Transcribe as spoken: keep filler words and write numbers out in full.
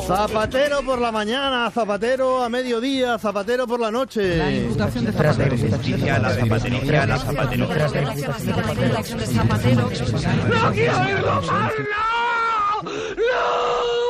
Zapatero por la mañana, Zapatero a mediodía, Zapatero por la noche. La imputación de Zapatero. La zapatería, la zapatería. ¡No quiero ir, Omar! ¡No! ¡No!